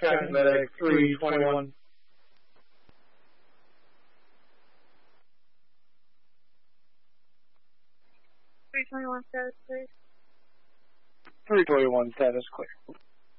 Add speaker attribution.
Speaker 1: 2nd medic, 321.
Speaker 2: 321 status, please.
Speaker 1: 321 status clear.